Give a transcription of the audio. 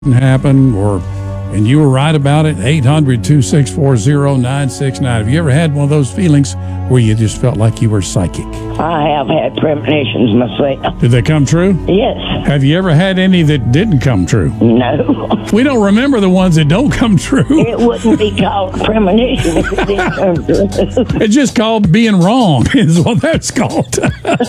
happen, and you were right about it. 800-264-0969. Have you ever had one of those feelings where you just felt like you were psychic? I have had premonitions myself. Did they come true? Yes. Have you ever had any that didn't come true? No. We don't remember the ones that don't come true. It wouldn't be called premonition if it didn't come true. It's just called being wrong is what that's called.